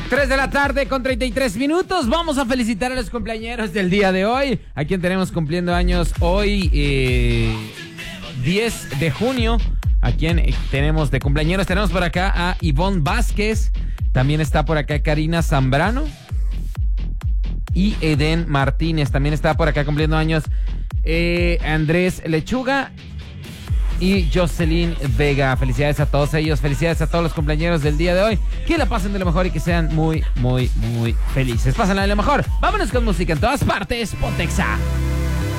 3 de la tarde con 33 minutos. Vamos a felicitar a los cumpleañeros del día de hoy. A quien tenemos cumpliendo años hoy, 10 de junio. A quien tenemos de cumpleañeros. Tenemos por acá a Ivonne Vázquez. También está por acá Karina Zambrano. Y Eden Martínez. También está por acá cumpliendo años Andrés Lechuga y Jocelyn Vega. Felicidades a todos ellos, felicidades a todos los cumpleañeros del día de hoy. Que la pasen de lo mejor y que sean muy, muy, muy felices. Pásenla de lo mejor. Vámonos con música en todas partes. Pontexa.